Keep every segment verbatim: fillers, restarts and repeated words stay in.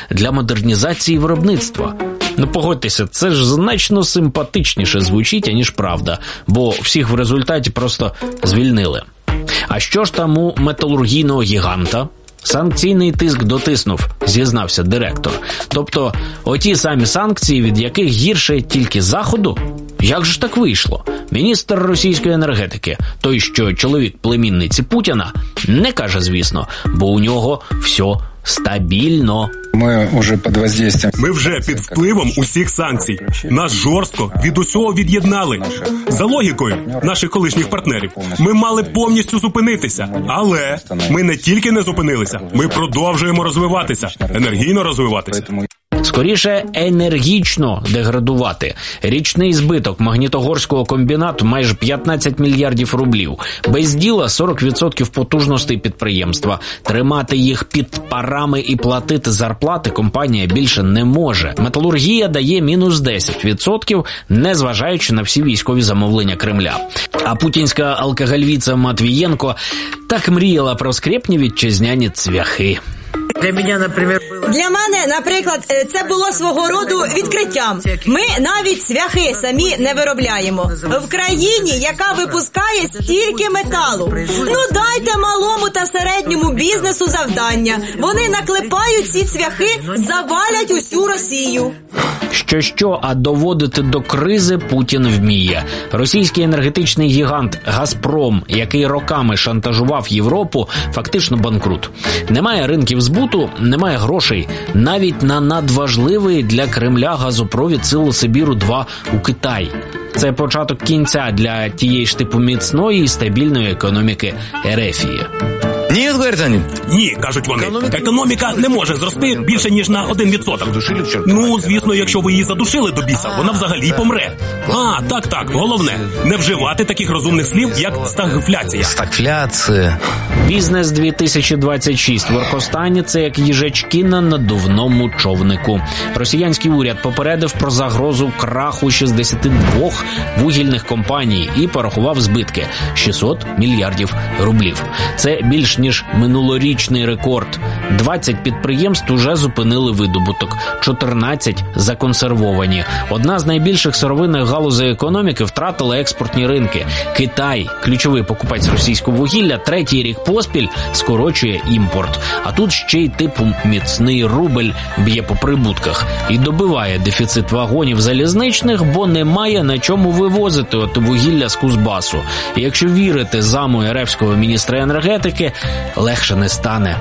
для модернізації виробництва. Ну, погодьтеся, це ж значно симпатичніше звучить, аніж правда, бо всіх в результаті просто звільнили. А що ж там у металургійного гіганта? Санкційний тиск дотиснув, зізнався директор. Тобто, оті самі санкції, від яких гірше тільки Заходу? Як же ж так вийшло? Міністр російської енергетики, той, що чоловік племінниці Путіна, не каже, звісно, бо у нього все стабільно. Ми вже під воздействием. Ми вже під впливом усіх санкцій. Нас жорстко від усього від'єднали. За логікою наших колишніх партнерів, ми мали повністю зупинитися. Але ми не тільки не зупинилися, ми продовжуємо розвиватися, енергійно розвиватися. Скоріше, енергічно деградувати. Річний збиток Магнітогорського комбінату майже п'ятнадцять мільярдів рублів. Без діла сорок відсотків потужностей підприємства. Тримати їх під парами і платити зарплати компанія більше не може. Металургія дає мінус десять відсотків, незважаючи на всі військові замовлення Кремля. А путінська алкогольвіця Матвієнко так мріяла про скрепні вітчизняні цвяхи. Для мене, наприклад, Для мене, наприклад, це було свого роду відкриттям. Ми навіть цвяхи самі не виробляємо. В країні, яка випускає стільки металу. Ну дайте малому та середньому бізнесу завдання. Вони наклепають ці цвяхи, завалять усю Росію. Що-що, а доводити до кризи Путін вміє. Російський енергетичний гігант «Газпром», який роками шантажував Європу, фактично банкрут. Немає ринків збуту, немає грошей. Навіть на надважливий для Кремля газопровід Силу Сибіру-два у Китай. Це початок кінця для тієї ж типу міцної і стабільної економіки Ерефії. Ні, говорять вони. Ні, кажуть вони. Економіка не може зрости більше, ніж на один відсоток. Ну, звісно, якщо ви її задушили до біса, вона взагалі помре. А, так-так, головне, не вживати таких розумних слів, як стагфляція. Стагфляція. Бізнес дві тисячі двадцять шість в Оркостані – це як їжачки на надувному човнику. Росіянський уряд попередив про загрозу краху шістдесят два вугільних компаній і порахував збитки – шістсот мільярдів рублів. Це більш ніж минулорічний рекорд. двадцять підприємств уже зупинили видобуток, чотирнадцять законсервовані. Одна з найбільших сировинних галузей економіки втратила експортні ринки. Китай, ключовий покупець російського вугілля, третій рік поспіль скорочує імпорт. А тут ще й типу міцний рубль б'є по прибутках і добиває дефіцит вагонів залізничних, бо немає на чому вивозити от вугілля з Кузбасу. І якщо вірити заму ерефського міністра енергетики, легше не стане.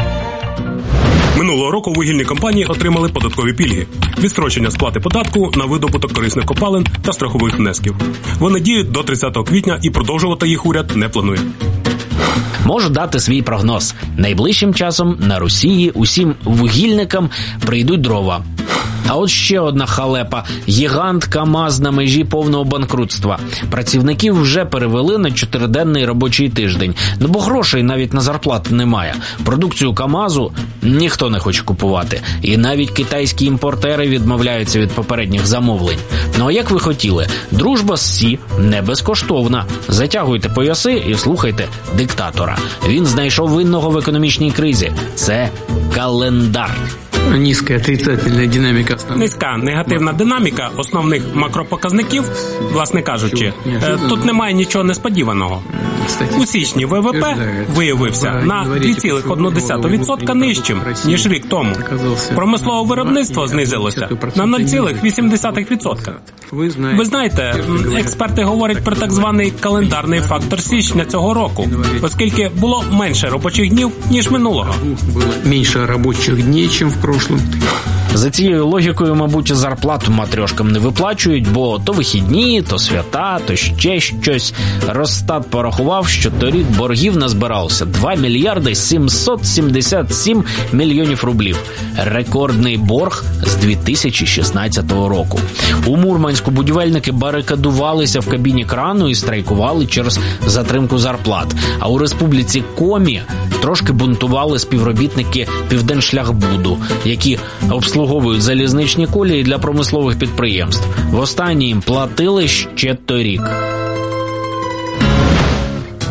Минулого року вугільні компанії отримали податкові пільги, відстрочення сплати податку на видобуток корисних копалин та страхових внесків. Вони діють до тридцятого квітня і продовжувати їх уряд не планує. Можу дати свій прогноз. Найближчим часом на Росії усім вугільникам прийдуть дрова. А от ще одна халепа. Гігант КАМАЗ на межі повного банкрутства. Працівників вже перевели на чотириденний робочий тиждень. Ну бо грошей навіть на зарплату немає. Продукцію КАМАЗу ніхто не хоче купувати. І навіть китайські імпортери відмовляються від попередніх замовлень. Ну а як ви хотіли? Дружба з Сі не безкоштовна. Затягуйте пояси і слухайте диктатора. Він знайшов винного в економічній кризі. Це календар. Низька отрицательна динаміка. Низька негативна динаміка основних макропоказників, власне кажучи, тут немає нічого несподіваного. У січні ВВП виявився на дві цілих одна десята відсотка нижчим, ніж рік тому. Промислове виробництво знизилося на нуль цілих вісім десятих відсотка. Ви знаєте, експерти говорять про так званий календарний фактор січня цього року, оскільки було менше робочих днів, ніж минулого. Менше робочих днів, ніж в прошлом. За цією логікою, мабуть, зарплату матрьошкам не виплачують, бо то вихідні, то свята, то ще щось. Росстат порахував, що торік боргів назбиралося два мільярди сімсот сімдесят сім мільйонів рублів. Рекордний борг з дві тисячі шістнадцятого року. У Мурманську будівельники барикадувалися в кабіні крану і страйкували через затримку зарплат. А у республіці Комі трошки бунтували співробітники Південшляхбуду, які обслуговують залізничні колії для промислових підприємств. Востаннє їм платили ще торік. Людям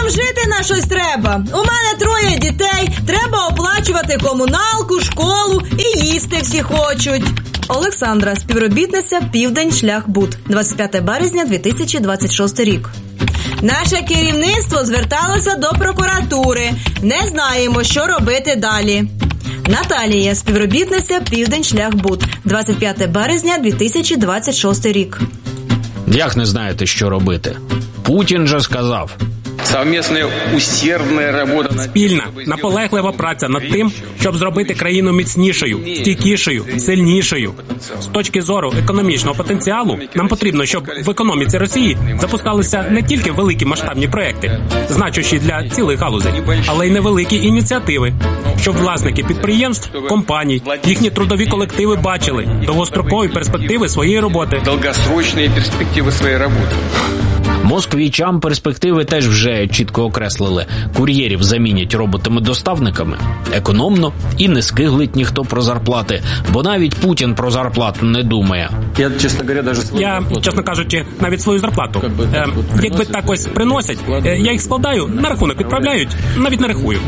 нам жити на щось треба. У мене троє дітей, треба оплачувати комуналку, школу і їсти всі хочуть. Олександра, співробітниця «Південшляхбуд», двадцять п'яте березня дві тисячі двадцять шостий рік. Наше керівництво зверталося до прокуратури. Не знаємо, що робити далі. Наталія, співробітниця «Південшляхбуд», двадцять п'яте березня дві тисячі двадцять шостий рік. Як не знаєте, що робити? Путін же сказав. Совмісна усердна робота. Спільна, наполеглива праця над тим, щоб зробити країну міцнішою, стійкішою, сильнішою. З точки зору економічного потенціалу, нам потрібно, щоб в економіці Росії запускалися не тільки великі масштабні проекти, значущі для цілих галузей, але й невеликі ініціативи, щоб власники підприємств, компаній, їхні трудові колективи бачили довгострокові перспективи своєї роботи. Довгострочні перспективи своєї роботи. Москвічам перспективи теж вже чітко окреслили. Кур'єрів замінять роботами-доставниками. Економно і не скиглить ніхто про зарплати, бо навіть Путін про зарплату не думає. Я, чесно говоря, даже... Я, чесно кажучи, навіть свою зарплату. Е, якби так ось приносять, е, я їх складаю, на рахунок відправляють, навіть не рахую.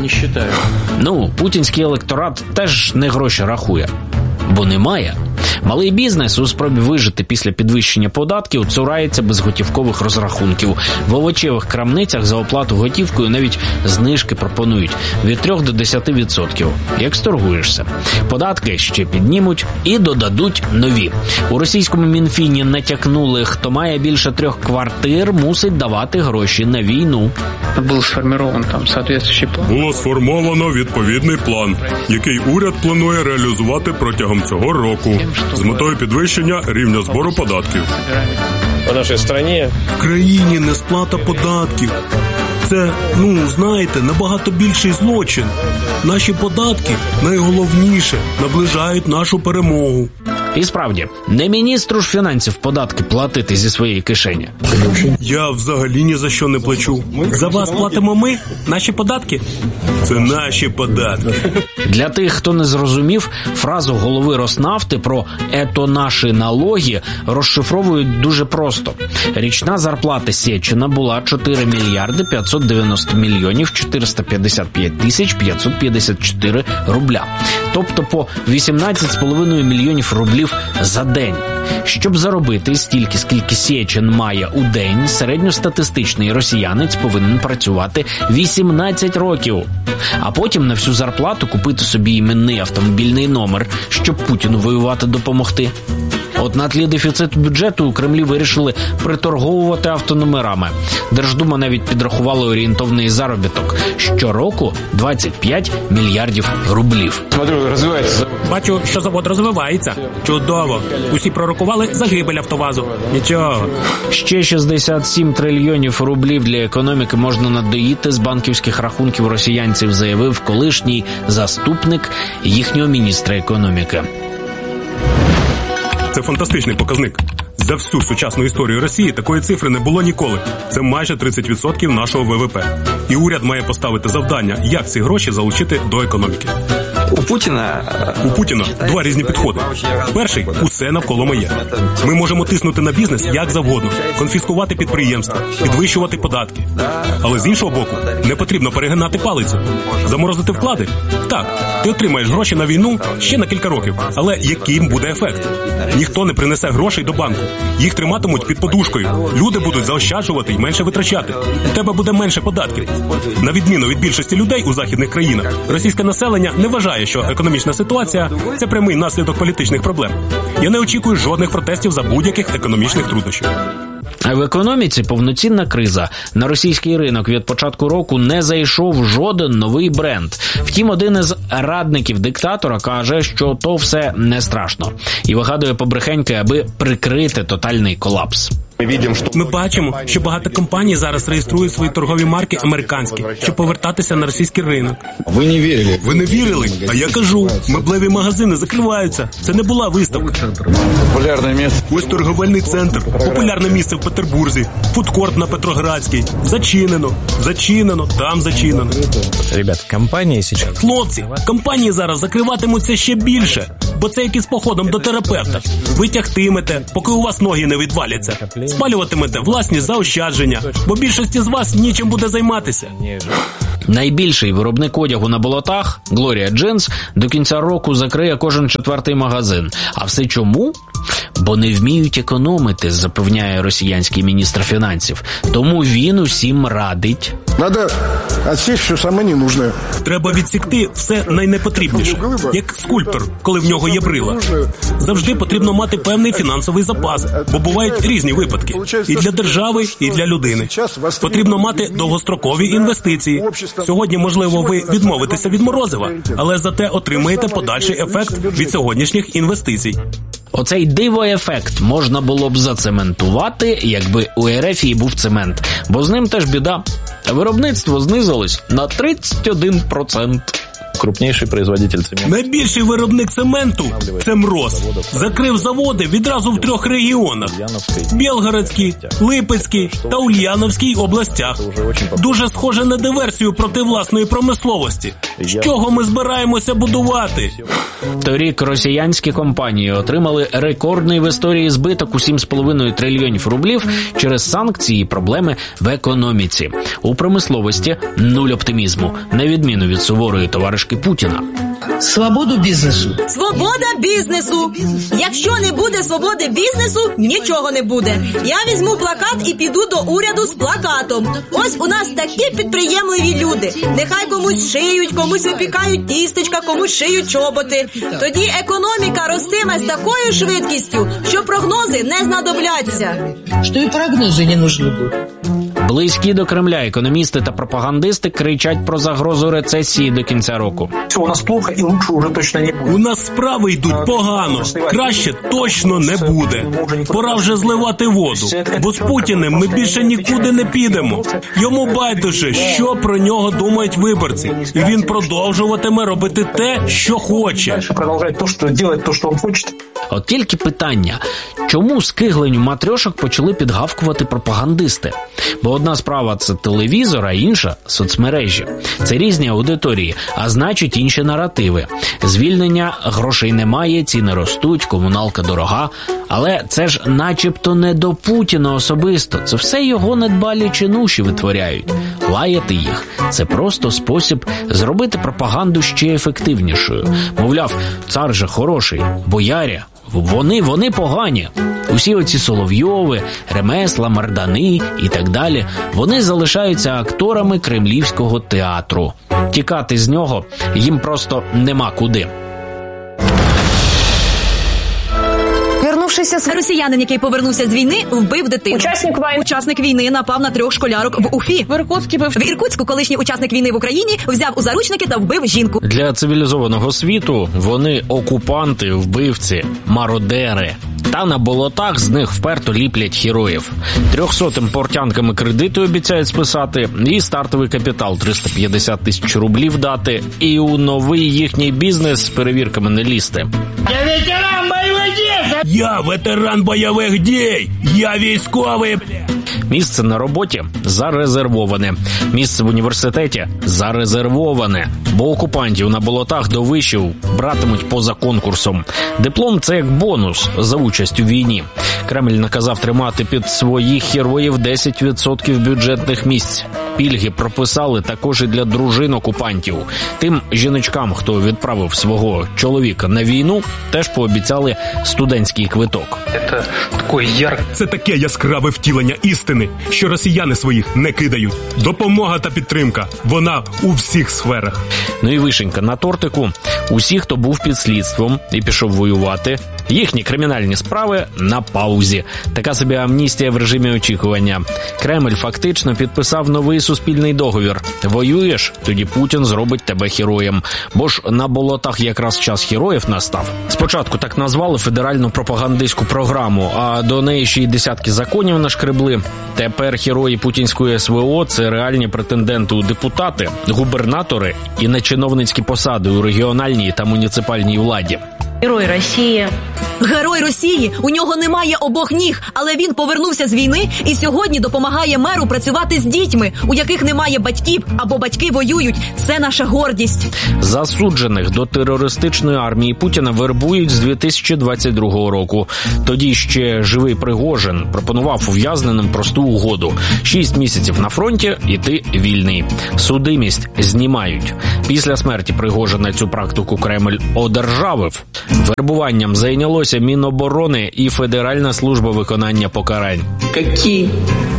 Ну, путінський електорат теж не гроші рахує, бо немає. Малий бізнес у спробі вижити після підвищення податків цурається безготівкових розрахунків. В овочевих крамницях за оплату готівкою навіть знижки пропонують від трьох до десяти відсотків, як сторгуєшся. Податки ще піднімуть і додадуть нові. У російському Мінфіні натякнули, хто має більше трьох квартир, мусить давати гроші на війну. Був сформований там соответствуючий план. Було сформовано відповідний план, який уряд планує реалізувати протягом цього року з метою підвищення рівня збору податків. В нашій країні в країні несплата податків. Це, ну, знаєте, набагато більший злочин. Наші податки, найголовніше, наближають нашу перемогу. І справді, не міністру ж фінансів податки платити зі своєї кишені. Я взагалі ні за що не плачу. За вас платимо ми? Наші податки? Це наші податки. Для тих, хто не зрозумів, фразу голови Роснафти про «ето наші налоги» розшифровують дуже просто. Річна зарплата Сєчина була чотири мільярди п'ятсот дев'яносто мільйонів чотириста п'ятдесят п'ять тисяч п'ятсот п'ятдесят чотири рубля. Тобто по вісімнадцять з половиною мільйонів рублів за день. Щоб заробити стільки, скільки Сєчин має у день, середньостатистичний росіянець повинен працювати вісімнадцять років. А потім на всю зарплату купити собі іменний автомобільний номер, щоб Путіну воювати допомогти. От на тлі дефіциту бюджету у Кремлі вирішили приторговувати автономерами. Держдума навіть підрахувала орієнтовний заробіток. Щороку двадцять п'ять мільярдів рублів. Смотрю, розвивається. Бачу, що завод розвивається. Чудово. Усі пророкували загибель Автовазу. Нічого. Ще шістдесят сім трильйонів рублів для економіки можна надоїти з банківських рахунків росіянців, заявив колишній заступник їхнього міністра економіки. Це фантастичний показник. За всю сучасну історію Росії такої цифри не було ніколи. Це майже тридцять відсотків нашого ВВП. І уряд має поставити завдання, як ці гроші залучити до економіки. У Путіна... У Путіна два різні підходи. Перший – усе навколо моє. Ми можемо тиснути на бізнес як завгодно, конфіскувати підприємства, підвищувати податки. Але з іншого боку, не потрібно перегинати палицю. Заморозити вклади? Так, ти отримаєш гроші на війну ще на кілька років. Але яким буде ефект? Ніхто не принесе грошей до банку. Їх триматимуть під подушкою. Люди будуть заощаджувати і менше витрачати. У тебе буде менше податків. На відміну від більшості людей у західних країнах, російське населення не вважає, що економічна ситуація – це прямий наслідок політичних проблем. Я не очікую жодних протестів за будь-яких економічних труднощів. А в економіці повноцінна криза. На російський ринок від початку року не зайшов жоден новий бренд. Втім, один із радників диктатора каже, що то все не страшно. І вигадує побрехеньки, аби прикрити тотальний колапс. Ми бачимо, що багато компаній зараз реєструють свої торгові марки американські, щоб повертатися на російський ринок. Ви не вірили? Ви не вірили? А я кажу, меблеві магазини закриваються. Це не була виставка. Популярне місце. Ось торговельний центр. Популярне місце в Петербурзі. Фудкорт на Петроградській. Зачинено. Зачинено. Там зачинено. Ребят, компанії зараз... Хлопці, компанії зараз закриватимуться ще більше. бо це як із походом до терапевта. Ви тягтимете, поки у вас ноги не відваляться. Спалюватимете власні заощадження, бо більшості з вас нічим буде займатися. Найбільший виробник одягу на болотах, Gloria Jeans, до кінця року закриє кожен четвертий магазин. А все чому? Бо не вміють економити, запевняє росіянський міністр фінансів. Тому він усім радить. Надо відсікти все саме ненужне. Треба відсікти все найнепотрібніше. Як скульптор, коли в нього є брила. Завжди потрібно мати певний фінансовий запас, бо бувають різні випадки. І для держави, і для людини. Потрібно мати довгострокові інвестиції. Сьогодні, можливо, ви відмовитеся від морозива, але зате отримаєте подальший ефект від сьогоднішніх інвестицій. Оцей диво-ефект можна було б зацементувати, якби у РФ був цемент. Бо з ним теж біда. Виробництво знизилось на тридцять один відсоток. Крупніший производитель цементу. Найбільший виробник цементу – це МРОЗ. Закрив заводи відразу в трьох регіонах – Білгородській, Липецькій та Ульяновській областях. Дуже схоже на диверсію проти власної промисловості. З чого ми збираємося будувати? Торік росіянські компанії отримали рекордний в історії збиток у сім з половиною трильйонів рублів через санкції і проблеми в економіці. У промисловості нуль оптимізму, на відміну від суворої товаришки Путіна. Свободу бізнесу. Свобода бізнесу. Якщо не буде свободи бізнесу, нічого не буде. Я візьму плакат і піду до уряду з плакатом. Ось у нас такі підприємливі люди. Нехай комусь шиють, комусь випікають тістечка, комусь шиють чоботи. Тоді економіка ростиме з такою швидкістю, що прогнози не знадобляться. Що і прогнози не нужны будуть. Близькі до Кремля економісти та пропагандисти кричать про загрозу рецесії до кінця року. Все у нас плохо і лучше вже точно не буде. У нас справи йдуть погано. Краще точно не буде. Пора вже зливати воду. Бо з Путіним ми більше нікуди не підемо. Йому байдуже, що про нього думають виборці. І він продовжуватиме робити те, що хоче. От тільки питання, чому скигленню матрьошок почали підгавкувати пропагандисти? Бо одна справа – це телевізор, а інша – соцмережі. Це різні аудиторії, а значить інші наративи. Звільнення, грошей немає, ціни ростуть, комуналка дорога. Але це ж начебто не до Путіна особисто. Це все його недбалі чинуші витворяють. Лаяти їх – це просто спосіб зробити пропаганду ще ефективнішою. Мовляв, цар же хороший, бояря. Вони, вони погані. Усі оці Соловйови, ремесла, мардани і так далі, вони залишаються акторами кремлівського театру. Тікати з нього їм просто нема куди. Росіянин, який повернувся з війни, вбив дитину. Учасник війни. Учасник війни напав на трьох школярок в Уфі. В Іркутську, в Іркутську колишній учасник війни в Україні взяв у заручники та вбив жінку. Для цивілізованого світу вони окупанти, вбивці, мародери. Та на болотах з них вперто ліплять героїв. Трьохсотим портянками кредиту обіцяють списати, і стартовий капітал триста п'ятдесят тисяч рублів дати, і у новий їхній бізнес з перевірками не лізти. Я ветеран бойових дій! Я ветеран бойових дій! Я військовий! Місце на роботі зарезервоване. Місце в університеті зарезервоване. Бо окупантів на болотах до вишів братимуть поза конкурсом. Диплом – це як бонус за участь у війні. Кремль наказав тримати під своїх героїв десять відсотків бюджетних місць. Пільги прописали також і для дружин окупантів. Тим жіночкам, хто відправив свого чоловіка на війну, теж пообіцяли студентський квиток. Це таке яскраве втілення істини, що росіяни своїх не кидають. Допомога та підтримка – вона у всіх сферах. Ну і вишенька на тортику. Усі, хто був під слідством і пішов воювати, їхні кримінальні справи на паузі. Така собі амністія в режимі очікування. Кремль фактично підписав новий суспільний договір. Воюєш, тоді Путін зробить тебе героєм. Бо ж на болотах якраз час героїв настав. Спочатку так назвали федеральну пропагандистську програму, а до неї ще й десятки законів нашкребли. Тепер герої путінської СВО – це реальні претенденти у депутати, губернатори і на чиновницькі посади у регіональній та муніципальній владі. Герой Росії Герой Росії, у нього немає обох ніг, але він повернувся з війни і сьогодні допомагає меру працювати з дітьми, у яких немає батьків або батьки воюють. Це наша гордість. Засуджених до терористичної армії Путіна вербують з дві тисячі двадцять другого року. Тоді ще живий Пригожин пропонував ув'язненим просту угоду. Шість місяців на фронті і ти вільний. Судимість знімають. Після смерті Пригожина цю практику Кремль одержавив. Вербуванням зайнялося Міноборони і Федеральна служба виконання покарань. Які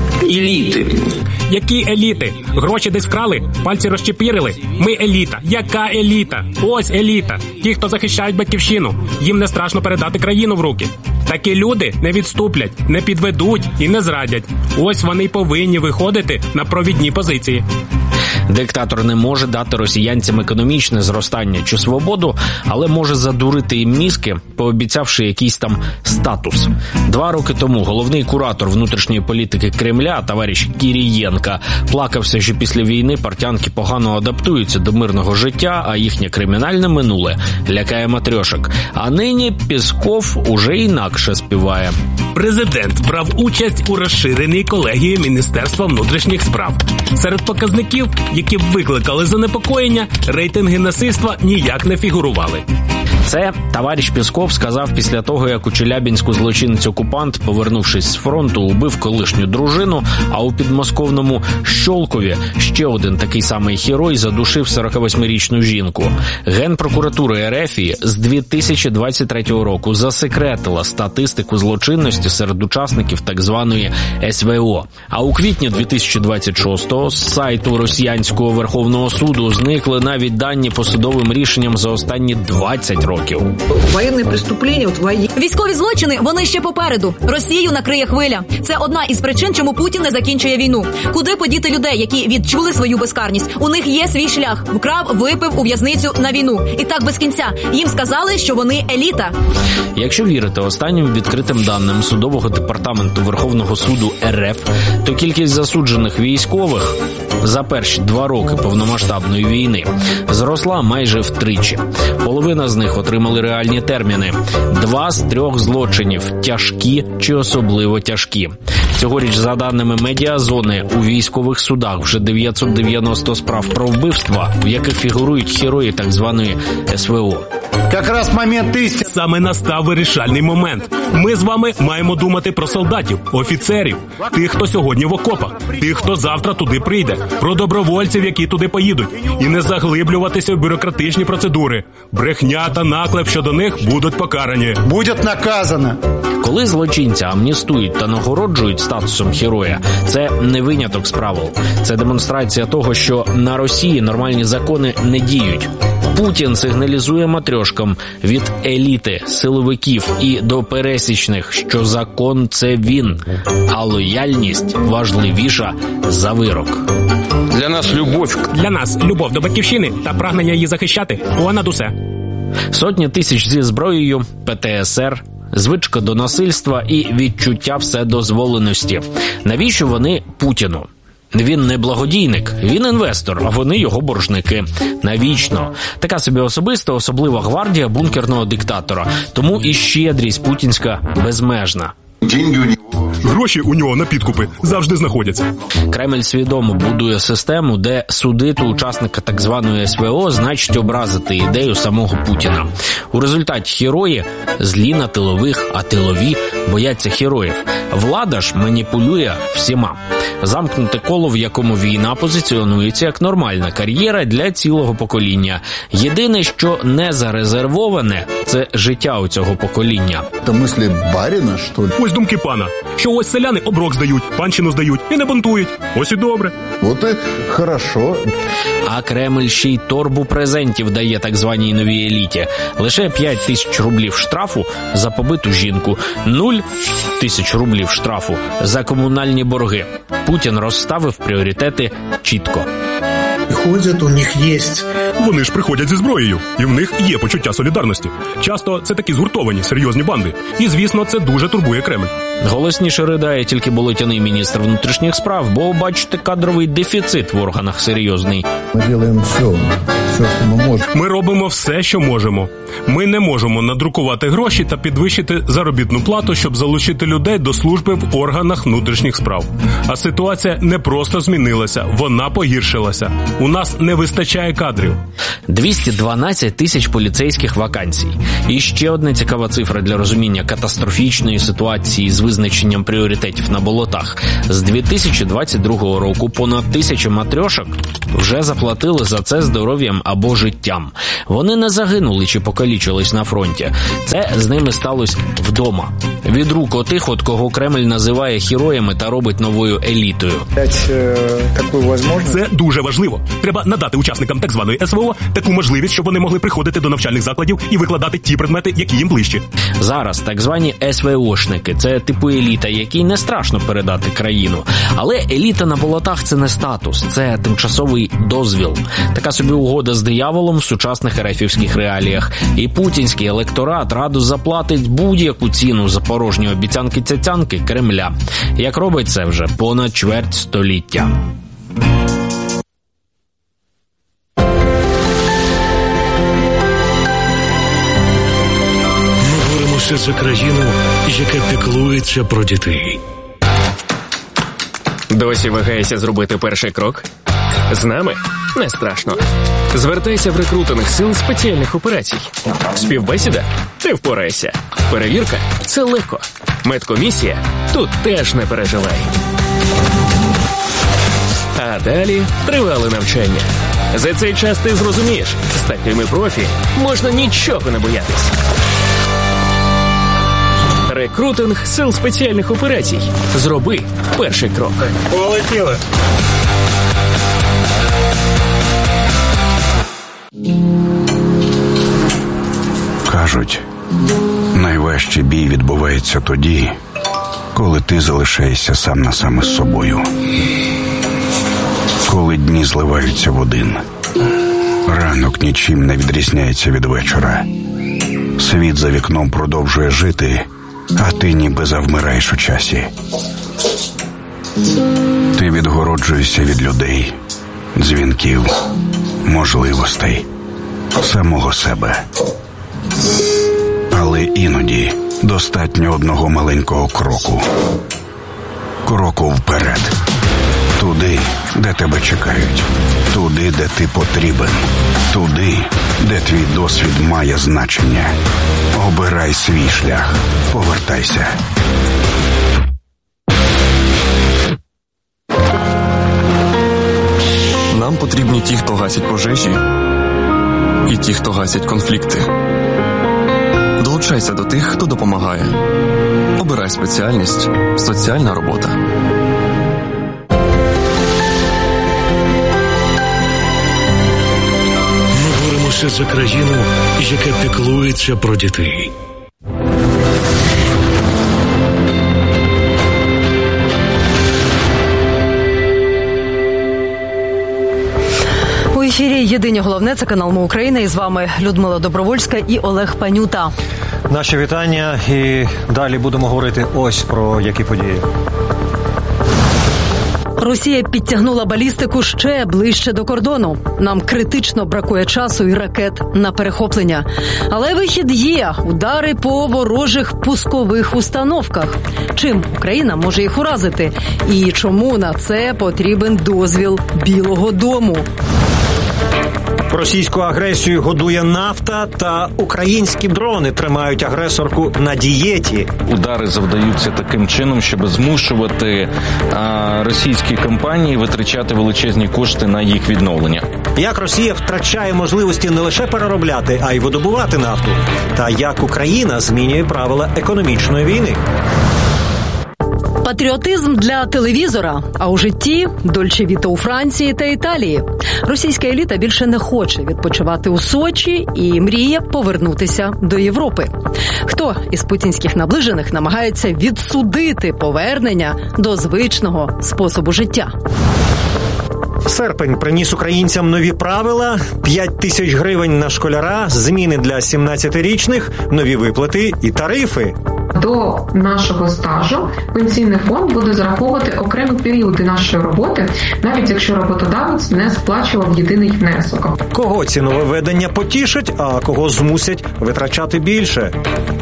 еліти? Які еліти? Гроші десь вкрали? Пальці розчепірили? Ми еліта. Яка еліта? Ось еліта. Ті, хто захищають батьківщину. Їм не страшно передати країну в руки. Такі люди не відступлять, не підведуть і не зрадять. Ось вони й повинні виходити на провідні позиції. Диктатор не може дати росіянцям економічне зростання чи свободу, але може задурити їм мізки, пообіцявши якийсь там статус. Два роки тому головний куратор внутрішньої політики Кремля, товариш Кірієнко, плакався, що після війни партянки погано адаптуються до мирного життя, а їхнє кримінальне минуле лякає матрьошок. А нині Пєсков уже інакше співає. Президент брав участь у розширеній колегії Міністерства внутрішніх справ. Серед показників, які викликали занепокоєння, рейтинги насильства ніяк не фігурували. Це товариш Пєсков сказав після того, як у Челябінську злочинець-окупант, повернувшись з фронту, убив колишню дружину, а у підмосковному Щолкові ще один такий самий герой задушив сорокавосьмирічну жінку. Генпрокуратура РФ з дві тисячі двадцять третього року засекретила статистику злочинності серед учасників так званої ес ве о. А у квітні дві тисячі двадцять шостого з сайту росіянського Верховного суду зникли навіть дані по судовим рішенням за останні двадцять років. Воєнні преступлення, от воєнні... Військові злочини, вони ще попереду. Росію накриє хвиля. Це одна із причин, чому Путін не закінчує війну. Куди подіти людей, які відчули свою безкарність? У них є свій шлях. Вкрав, випив у в'язницю на війну. І так без кінця. Їм сказали, що вони еліта. Якщо вірити останнім відкритим даним судового департаменту Верховного суду РФ, то кількість засуджених військових за перші два роки повномасштабної війни зросла майже втричі. Половина з них отримали реальні терміни. Два з трьох злочинів – тяжкі чи особливо тяжкі. Цьогоріч, за даними медіазони, у військових судах вже дев'ятсот дев'яносто справ про вбивства, в яких фігурують герої так званої ес ве о. Якраз момент істини. Саме настав вирішальний момент. Ми з вами маємо думати про солдатів, офіцерів, тих, хто сьогодні в окопах, тих, хто завтра туди прийде, про добровольців, які туди поїдуть, і не заглиблюватися в бюрократичні процедури. Брехня та наклеп щодо них будуть покарані. Буде наказано. Коли злочинця амністують та нагороджують статусом героя, це не виняток з правил. Це демонстрація того, що на Росії нормальні закони не діють. Путін сигналізує матрьошкам від еліти, силовиків і до пересічних, що закон – це він, а лояльність важливіша за вирок. Для нас любов. Для нас любов до батьківщини та прагнення її захищати – понад усе. Сотні тисяч зі зброєю, пе те ес ер, звичка до насильства і відчуття вседозволеності. Навіщо вони Путіну? Він не благодійник, він інвестор, а вони його боржники. Навічно. Така собі особиста, особлива гвардія бункерного диктатора. Тому і щедрість путінська безмежна. Гроші у нього на підкупи завжди знаходяться. Кремль свідомо будує систему, де судити учасника так званої ес ве о значить образити ідею самого Путіна. У результаті герої злі на тилових, а тилові бояться героїв. Влада ж маніпулює всіма. Замкнуте коло, в якому війна позиціонується як нормальна кар'єра для цілого покоління. Єдине, що не зарезервоване – це життя у цього покоління. Це мислі барина, що ли? Ось думки пана, що ось селяни оброк здають, панщину здають і не бунтують. Ось і добре. От і хорошо. А Кремль ще й торбу презентів дає так званій новій еліті. Лише п'ять тисяч рублів штрафу за побиту жінку, нуль тисяч рублів штрафу за комунальні борги. Путін розставив пріоритети чітко. ходят, у них есть... Вони ж приходять зі зброєю, і в них є почуття солідарності. Часто це такі згуртовані, серйозні банди. І, звісно, це дуже турбує Кремль. Голосніше ридає тільки болотяний міністр внутрішніх справ, бо, бачите, кадровий дефіцит в органах серйозний. Ми робимо все, все, що ми можемо. Ми робимо все, що можемо. Ми не можемо надрукувати гроші та підвищити заробітну плату, щоб залучити людей до служби в органах внутрішніх справ. А ситуація не просто змінилася, вона погіршилася. У нас не вистачає кадрів. двісті дванадцять тисяч поліцейських вакансій. І ще одна цікава цифра для розуміння катастрофічної ситуації з визначенням пріоритетів на болотах. З дві тисячі двадцять другого року понад тисячу матрьошок вже заплатили за це здоров'ям або життям. Вони не загинули чи покалічились на фронті. Це з ними сталося вдома. Від рук отих, от кого Кремль називає героями та робить новою елітою. Це дуже важливо. Треба надати учасникам так званої ес ве о таку можливість, щоб вони могли приходити до навчальних закладів і викладати ті предмети, які їм ближчі. Зараз так звані ес ве ошники – це типу еліта, якій не страшно передати країну. Але еліта на болотах – це не статус, це тимчасовий дозвіл. Така собі угода з дияволом в сучасних ерефівських реаліях. І путінський електорат радо заплатить будь-яку ціну за порожні обіцянки-цяцянки Кремля. Як робить це вже понад чверть століття. За країну, яка піклується про дітей. Досі вагаєшся зробити перший крок? З нами? Не страшно. Звертайся в рекрутинг сил спеціальних операцій. Співбесіда? Ти впораєшся. Перевірка? Це легко. Медкомісія? Тут теж не переживай. А далі тривале навчання. За цей час ти зрозумієш, з такими профі можна нічого не боятись. Рекрутинг сил спеціальних операцій. Зроби перший крок. Полетіли. Кажуть, найважчий бій відбувається тоді, коли ти залишаєшся сам на сам із собою. Коли дні зливаються в один. Ранок нічим не відрізняється від вечора. Світ за вікном продовжує жити, а ти ніби завмираєш у часі. Ти відгороджуєшся від людей, дзвінків, можливостей, самого себе. Але іноді достатньо одного маленького кроку. Кроку вперед. Туди, де тебе чекають. Туди, де ти потрібен. Туди, де твій досвід має значення. Обирай свій шлях. Повертайся. Нам потрібні ті, хто гасять пожежі, і ті, хто гасять конфлікти. Долучайся до тих, хто допомагає. Обирай спеціальність «Соціальна робота». Ми боремося за країну, яка піклується про дітей. У ефірі «Єдині головне» – це канал «Ми Україна». І з вами Людмила Добровольська і Олег Панюта. Наші вітання. І далі будемо говорити ось про які події. Росія підтягнула балістику ще ближче до кордону. Нам критично бракує часу і ракет на перехоплення. Але вихід є – удари по ворожих пускових установках. Чим Україна може їх уразити? І чому на це потрібен дозвіл Білого дому? Російську агресію годує нафта, та українські дрони тримають агресорку на дієті. Удари завдаються таким чином, щоб змушувати а, російські компанії витрачати величезні кошти на їх відновлення. Як Росія втрачає можливості не лише переробляти, а й видобувати нафту. Та як Україна змінює правила економічної війни. Патріотизм для телевізора, а у житті – Дольче Віта у Франції та Італії. Російська еліта більше не хоче відпочивати у Сочі і мріє повернутися до Європи. Хто із путінських наближених намагається відсудити повернення до звичного способу життя? Серпень приніс українцям нові правила, п'ять тисяч гривень на школяра, зміни для сімнадцятирічних, нові виплати і тарифи. До нашого стажу пенсійний фонд буде зараховувати окремі періоди нашої роботи, навіть якщо роботодавець не сплачував єдиний внесок. Кого ці нововведення потішать, а кого змусять витрачати більше?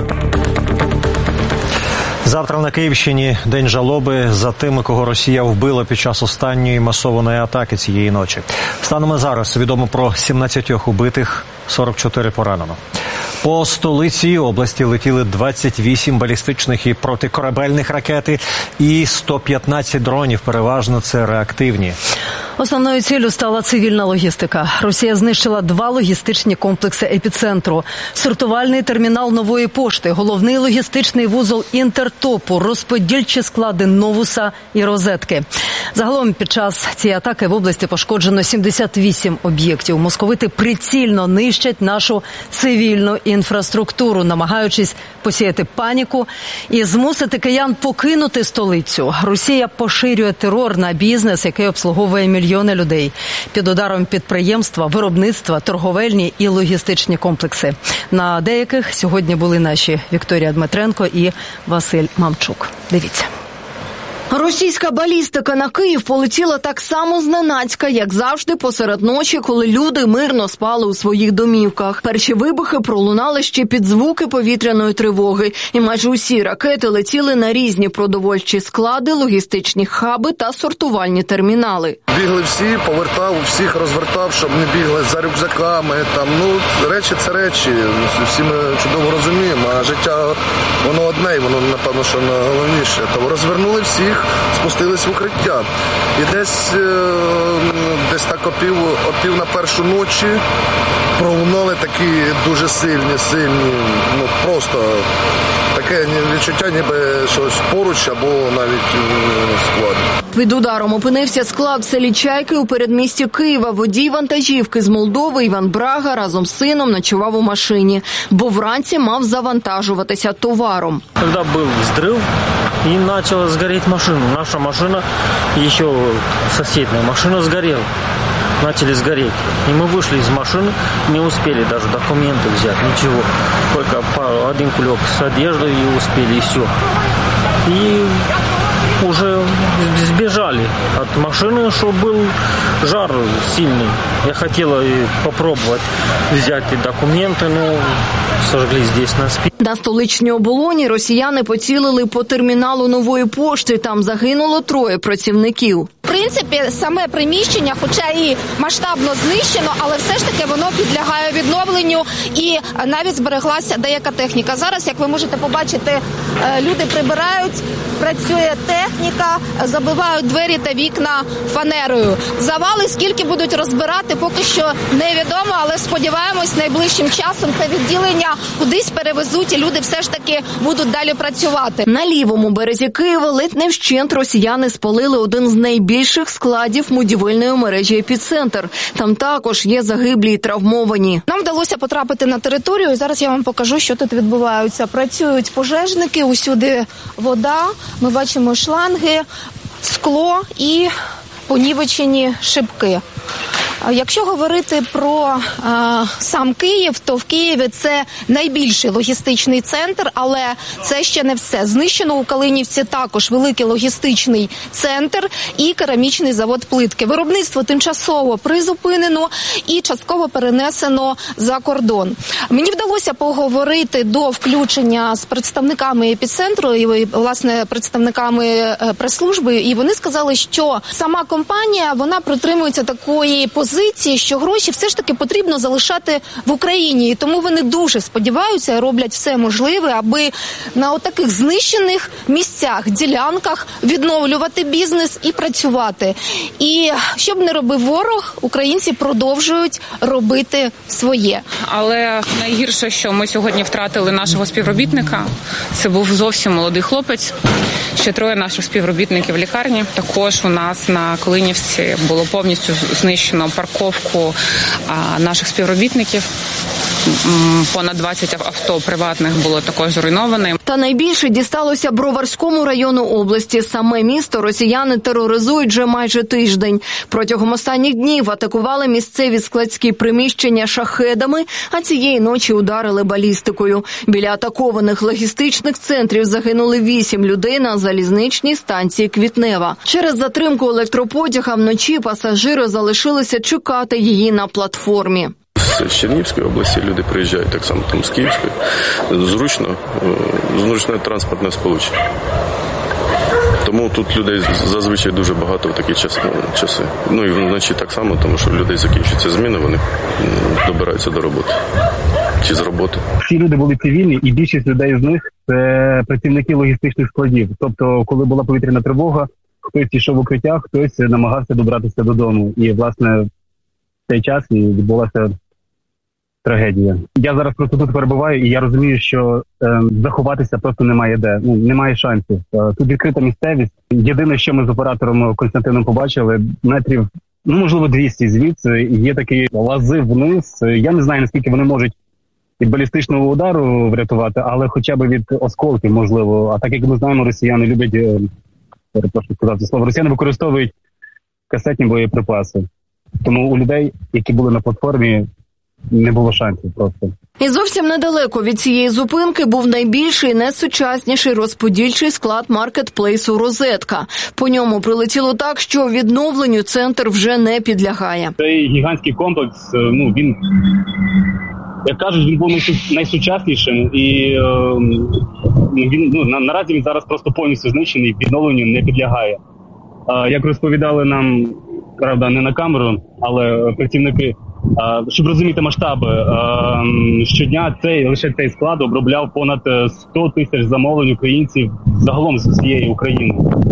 Завтра на Київщині день жалоби за тими, кого Росія вбила під час останньої масованої атаки цієї ночі. Станом на зараз відомо про сімнадцять убитих, сорок чотири поранено. По столиці області летіли двадцять вісім балістичних і протикорабельних ракети і сто п'ятнадцять дронів, переважно це реактивні. Основною ціллю стала цивільна логістика. Росія знищила два логістичні комплекси епіцентру. Сортувальний термінал Нової пошти, головний логістичний вузол Інтертопу, розподільчі склади Новуса і Розетки. Загалом під час цієї атаки в області пошкоджено сімдесят вісім об'єктів. Московити прицільно нищать нашу цивільну інфраструктуру, намагаючись посіяти паніку і змусити киян покинути столицю. Росія поширює терор на бізнес, який обслуговує мільйони людей. Під ударом підприємства, виробництва, торговельні і логістичні комплекси. На деяких сьогодні були наші Вікторія Дмитренко і Василь Мамчук. Дивіться. Російська балістика на Київ полетіла так само зненацька, як завжди посеред ночі, коли люди мирно спали у своїх домівках. Перші вибухи пролунали ще під звуки повітряної тривоги, і майже усі ракети летіли на різні продовольчі склади, логістичні хаби та сортувальні термінали. Бігли всі, повертав, всіх розвертав, щоб не бігли за рюкзаками. Там, ну, речі – це речі, всі ми чудово розуміємо, а життя, воно одне, і воно, напевно, що найголовніше. Тому розвернули всіх, спустились в укриття. І десь, десь так опів, опів на першу ночі пролунали такі дуже сильні, сильні, ну просто таке відчуття, ніби щось поруч або навіть склад. Під ударом опинився склад в селі Чайки у передмісті Києва. Водій вантажівки з Молдови Іван Брага разом з сином ночував у машині, бо вранці мав завантажуватися товаром. Коли був взрыв, і почала згоріти машина. Наша машина, і ще сусідня машина згоріла. Начали сгореть. И мы вышли из машины, не успели даже документы взять, ничего. Только один кулек с одеждой и успели, и все. И уже сбежали от машины, что был жар сильный. Я хотела попробовать взять и документы, но сожгли здесь на спині. На столичній оболоні росіяни поцілили по терміналу Нової пошти. Там загинуло троє працівників. В принципі, саме приміщення, хоча і масштабно знищено, але все ж таки воно підлягає відновленню і навіть збереглася деяка техніка. Зараз, як ви можете побачити, люди прибирають, працює техніка, забивають двері та вікна фанерою. Завали скільки будуть розбирати, поки що невідомо, але сподіваємось, найближчим часом це відділення кудись перевезуть і люди все ж таки будуть далі працювати. На лівому березі Києва ледь не вщент росіяни спалили один з найбільших складів будівельної мережі «Епіцентр». Там також є загиблі і травмовані. Нам вдалося потрапити на територію, і зараз я вам покажу, що тут відбувається. Працюють пожежники, усюди вода, ми бачимо шланги, скло і понівечені шибки. Якщо говорити про а, сам Київ, то в Києві це найбільший логістичний центр, але це ще не все. Знищено у Калинівці також великий логістичний центр і керамічний завод плитки. Виробництво тимчасово призупинено і частково перенесено за кордон. Мені вдалося поговорити до включення з представниками епіцентру і, власне, представниками прес-служби, і вони сказали, що сама компанія, вона притримується такої позиції, Позиції, що гроші все ж таки потрібно залишати в Україні. І тому вони дуже сподіваються і роблять все можливе, аби на отаких знищених місцях, ділянках відновлювати бізнес і працювати. І щоб не робив ворог, українці продовжують робити своє. Але найгірше, що ми сьогодні втратили нашого співробітника, це був зовсім молодий хлопець. Ще троє наших співробітників в лікарні. Також у нас на Калинівці було повністю знищено парковку а, наших співробітників. понад двадцять авто приватних було також зруйновано. Та найбільше дісталося Броварському району області. Саме місто росіяни тероризують вже майже тиждень. Протягом останніх днів атакували місцеві складські приміщення шахедами, а цієї ночі ударили балістикою. Біля атакованих логістичних центрів загинули вісім людей на залізничній станції Квітнева. Через затримку електропотяга вночі пасажири залишилися чекати її на платформі. З Чернігівської області люди приїжджають, так само там з Київської. Зручно, зручне транспортне сполучення. Тому тут людей зазвичай дуже багато в такі часи. Ну і вночі так само, тому що людей закінчуються зміни, вони добираються до роботи. Чи з роботи. Всі люди були цивільні, і більшість людей з них – це працівники логістичних складів. Тобто, коли була повітряна тривога, хтось йшов в укриття, хтось намагався добратися додому. І, власне, в цей час і відбулася трагедія. Я зараз просто тут перебуваю, і я розумію, що е, заховатися просто немає де. Ну, немає шансів. Е, тут відкрита місцевість. Єдине, що ми з оператором Константином побачили, метрів, ну, можливо, двісті звідси, є такі лази вниз. Я не знаю, наскільки вони можуть від балістичного удару врятувати, але хоча б від осколків, можливо. А так, як ми знаємо, росіяни люблять, е, перепрошую сказати слово, росіяни використовують касетні боєприпаси. Тому у людей, які були на платформі, не було шансів просто. І зовсім недалеко від цієї зупинки був найбільший і найсучасніший розподільчий склад маркетплейсу «Розетка». По ньому прилетіло так, що відновленню центр вже не підлягає. Цей гігантський комплекс, ну, він, як кажуть, він був найсучаснішим, і е, він, ну, на, наразі він зараз просто повністю знищений, відновленню не підлягає. Е, як розповідали нам, правда, не на камеру, але працівники, щоб розуміти масштаби, щодня цей, лише цей склад обробляв понад сто тисяч замовлень українців загалом з усієї України.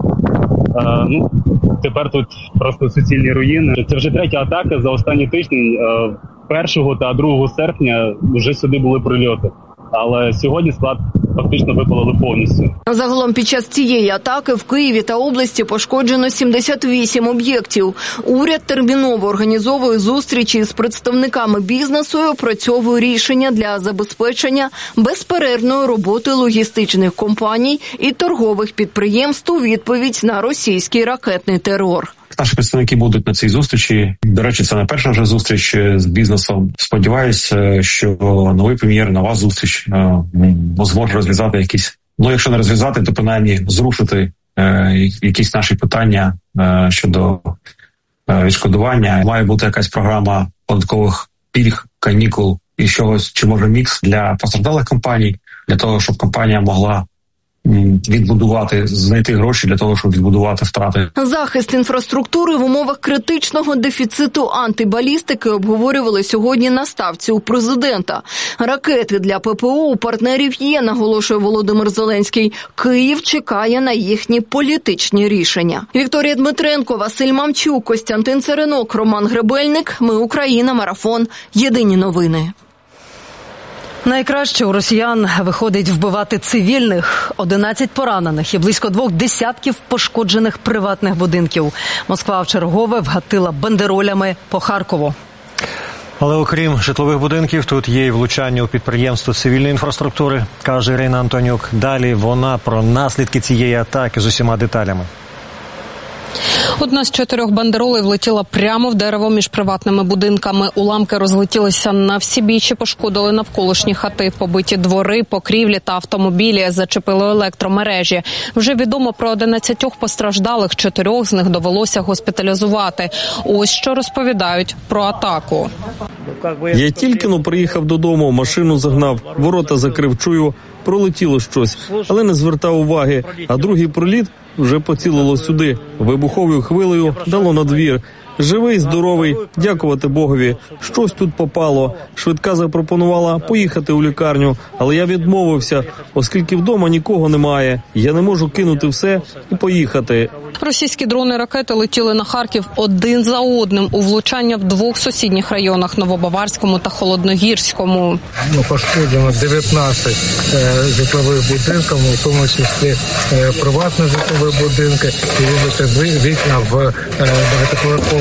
Ну, тепер тут просто суцільні руїни. Це вже третя атака за останні тижні. першого та другого серпня вже сюди були прильоти. Але сьогодні склад фактично випалили повністю. Загалом під час цієї атаки в Києві та області пошкоджено сімдесят вісім об'єктів. Уряд терміново організовує зустрічі з представниками бізнесу і опрацьовує рішення для забезпечення безперервної роботи логістичних компаній і торгових підприємств у відповідь на російський ракетний терор. Наші представники будуть на цій зустрічі. До речі, це не перша вже зустріч з бізнесом. Сподіваюся, що новий прем'єр, нова зустріч зможе розв'язати якісь, ну якщо не розв'язати, то принаймні зрушити е, якісь наші питання е, щодо е, відшкодування. Має бути якась програма податкових пільг, канікул і чогось, чи може мікс для постраждалих компаній, для того, щоб компанія могла відбудувати, знайти гроші для того, щоб відбудувати втрати. Захист інфраструктури в умовах критичного дефіциту антибалістики обговорювали сьогодні на ставці у президента. Ракети для ППО у партнерів є, наголошує Володимир Зеленський. Київ чекає на їхні політичні рішення. Вікторія Дмитренко, Василь Мамчук, Костянтин Царинок, Роман Гребельник. Ми Україна. Марафон. Єдині новини. Найкраще у росіян виходить вбивати цивільних. одинадцять поранених і близько двох десятків пошкоджених приватних будинків. Москва вчергове вгатила бандеролями по Харкову. Але окрім житлових будинків, тут є і влучання у підприємство цивільної інфраструктури, каже Ірина Антонюк. Далі вона про наслідки цієї атаки з усіма деталями. Одна з чотирьох бандеролей влетіла прямо в дерево між приватними будинками. Уламки розлетілися на всі бічі, пошкодили навколишні хати, побиті двори, покрівлі та автомобілі, зачепили електромережі. Вже відомо про одинадцятьох постраждалих, чотирьох з них довелося госпіталізувати. Ось що розповідають про атаку. Я тільки-но приїхав додому, машину загнав, ворота закрив, чую, пролетіло щось, але не звертав уваги. А другий приліт вже поцілило сюди. Вибуховою хвилею дало на двір. Живий, здоровий, дякувати Богові. Щось тут попало. Швидка запропонувала поїхати у лікарню, але я відмовився, оскільки вдома нікого немає. Я не можу кинути все і поїхати. Російські дрони-ракети летіли на Харків один за одним у влучання в двох сусідніх районах – Новобаварському та Холодногірському. Ну, пошкоджено дев'ятнадцять е, житлових будинків, у тому числі е, приватні житлові будинки, і вибити вікна в е, багатоповерхових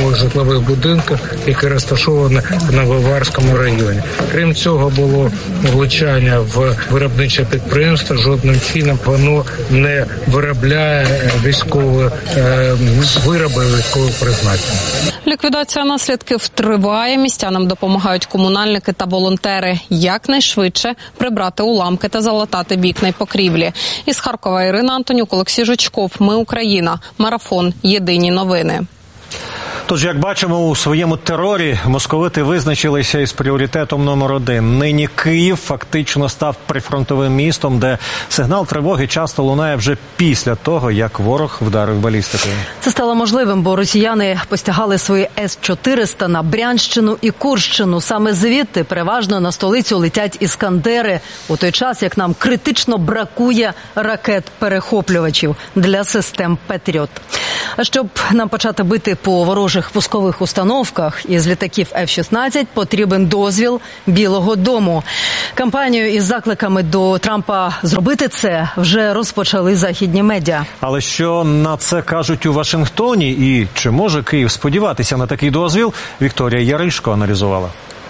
двох житлових будинках, які розташовані в Нововарському районі. Крім цього, було влучання в виробниче підприємство. Жодним чином воно не виробляє військові е, вироби військового призначення. Ліквідація наслідків триває. Містянам допомагають комунальники та волонтери якнайшвидше прибрати уламки та залатати вікна й покрівлі. Із Харкова Ірина Антонюк, Олексій Жучков. Ми Україна. Марафон. Єдині новини. Тож, як бачимо, у своєму терорі московити визначилися із пріоритетом номер один. Нині Київ фактично став прифронтовим містом, де сигнал тривоги часто лунає вже після того, як ворог вдарив балістикою. Це стало можливим, бо росіяни постягали свої С чотириста на Брянщину і Курщину. Саме звідти переважно на столицю летять іскандери, у той час, як нам критично бракує ракет-перехоплювачів для систем «Петріот». А щоб нам почати бити по ворожих пускових установках із літаків Ф шістнадцять, потрібен дозвіл Білого дому. Кампанію із закликами до Трампа зробити це вже розпочали західні медіа. Але що на це кажуть у Вашингтоні і чи може Київ сподіватися на такий дозвіл, Вікторія Яришко аналізувала.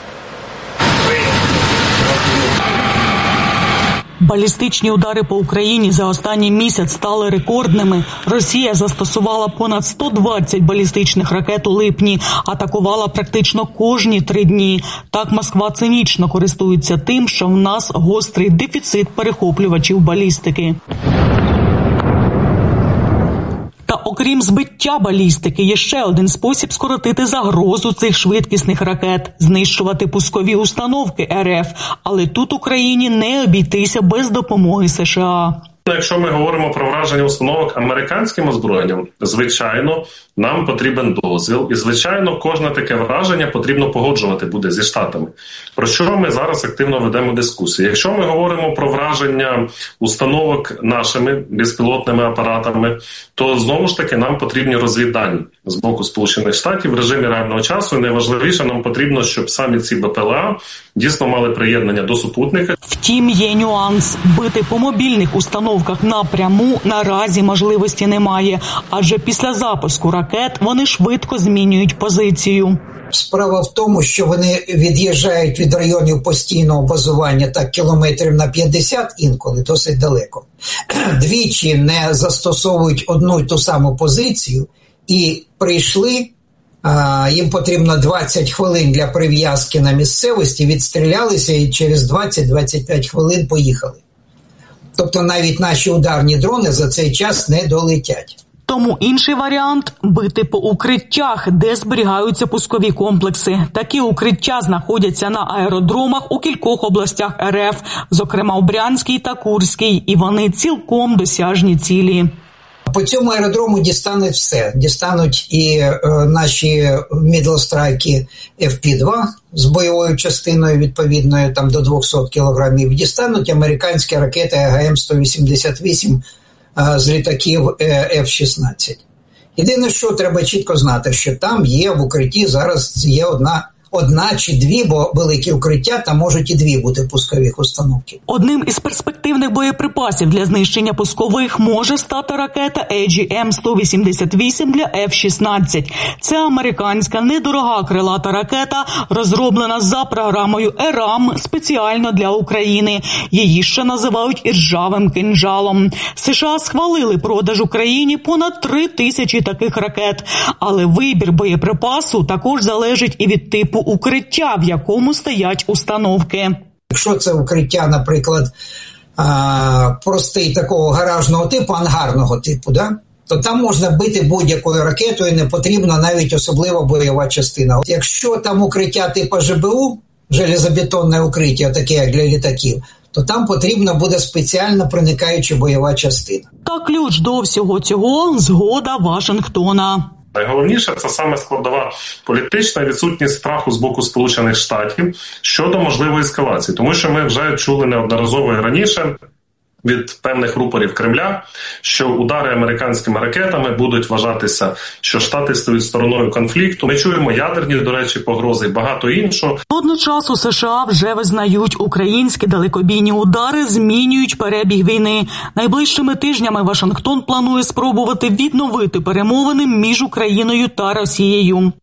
Балістичні удари по Україні за останній місяць стали рекордними. Росія застосувала понад сто двадцять балістичних ракет у липні, атакувала практично кожні три дні. Так Москва цинічно користується тим, що в нас гострий дефіцит перехоплювачів балістики. Та окрім збиття балістики, є ще один спосіб скоротити загрозу цих швидкісних ракет – знищувати пускові установки Р Ф. Але тут Україні не обійтися без допомоги США. Якщо ми говоримо про враження установок американським озброєнням, звичайно, нам потрібен дозвіл. І, звичайно, кожне таке враження потрібно погоджувати буде зі Штатами. Про що ми зараз активно ведемо дискусію. Якщо ми говоримо про враження установок нашими безпілотними апаратами, то, знову ж таки, нам потрібні розвіддані з боку Сполучених Штатів в режимі реального часу. І найважливіше, нам потрібно, щоб самі ці Б П Л А дійсно мали приєднання до супутника. Втім, є нюанс. Бити по мобільних установках напряму наразі можливості немає, адже після запуску ракет вони швидко змінюють позицію. Справа в тому, що вони від'їжджають від районів постійного базування так кілометрів на п'ятдесят інколи, досить далеко. Двічі не застосовують одну й ту саму позицію і прийшли, а, їм потрібно двадцять хвилин для прив'язки на місцевості, відстрілялися і через двадцять-двадцять п'ять хвилин поїхали. Тобто навіть наші ударні дрони за цей час не долетять. Тому інший варіант – бити по укриттях, де зберігаються пускові комплекси. Такі укриття знаходяться на аеродромах у кількох областях Р Ф, зокрема у Брянській та Курській, і вони цілком досяжні цілі. По цьому аеродрому дістануть все. Дістануть і е, наші мідлстрайки Ф П два з бойовою частиною відповідною там до двісті кілограмів. Дістануть американські ракети А Г М сто вісімдесят вісім е, з літаків Ф шістнадцять. Єдине, що треба чітко знати, що там є в укритті зараз є одна Одна чи дві, бо великі укриття, там можуть і дві бути пускових установки. Одним із перспективних боєприпасів для знищення пускових може стати ракета А Джі М сто вісімдесят вісім для Ф шістнадцять. Це американська недорога крилата ракета, розроблена за програмою Е Р А М спеціально для України. Її ще називають іржавим кинджалом. США схвалили продаж Україні понад три тисячі таких ракет. Але вибір боєприпасу також залежить і від типу укриття, в якому стоять установки. Якщо це укриття, наприклад, простий такого гаражного типу, ангарного типу, да? то там можна бити будь-якою ракетою, не потрібна навіть особлива бойова частина. Якщо там укриття типу Ж Б У, железобетонне укриття, таке як для літаків, то там потрібна буде спеціальна проникаюча бойова частина. Та ключ до всього цього – згода Вашингтона. Найголовніше – це саме складова політична відсутність страху з боку Сполучених Штатів щодо можливої ескалації. Тому що ми вже чули неодноразово і раніше від певних рупорів Кремля, що удари американськими ракетами будуть вважатися, що Штати стають стороною конфлікту. Ми чуємо ядерні, до речі, погрози і багато іншого. Одночасно у США вже визнають, українські далекобійні удари змінюють перебіг війни. Найближчими тижнями Вашингтон планує спробувати відновити перемовини між Україною та Росією.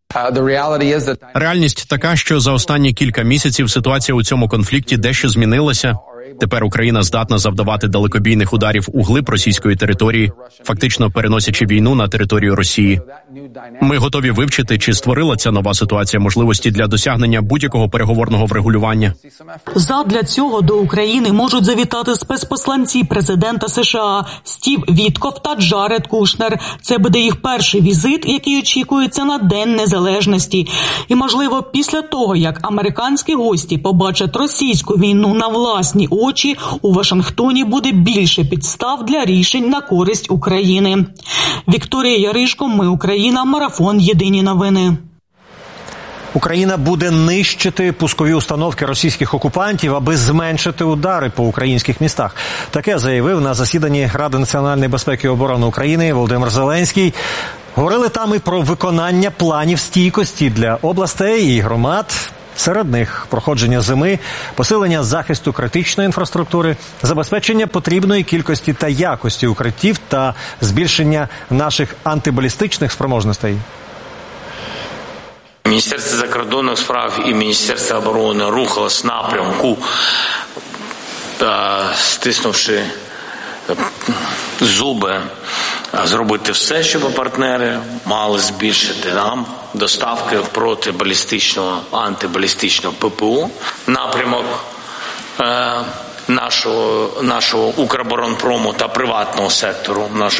Реальність така, що за останні кілька місяців ситуація у цьому конфлікті дещо змінилася. Тепер Україна здатна завдавати далекобійних ударів у глиб російської території, фактично переносячи війну на територію Росії. Ми готові вивчити, чи створила ця нова ситуація можливості для досягнення будь-якого переговорного врегулювання. Задля цього до України можуть завітати спецпосланці президента США Стів Вітков та Джаред Кушнер. Це буде їх перший візит, який очікується на День Незалежності. І, можливо, після того, як американські гості побачать російську війну на власні очі, у Вашингтоні буде більше підстав для рішень на користь України. Вікторія Яришко, Ми Україна, Марафон, Єдині новини. Україна буде нищити пускові установки російських окупантів, аби зменшити удари по українських містах. Таке заявив на засіданні Ради національної безпеки і оборони України Володимир Зеленський. Говорили там і про виконання планів стійкості для областей і громад. Серед них проходження зими, посилення захисту критичної інфраструктури, забезпечення потрібної кількості та якості укриттів та збільшення наших антибалістичних спроможностей. Міністерство закордонних справ і Міністерство оборони рухалось в напрямку, стиснувши зуби, зробити все, щоб партнери мали збільшити нам доставки протибалістичного, антибалістичного ППО. Напрямок е, нашого, нашого Укроборонпрому та приватного сектору, нашого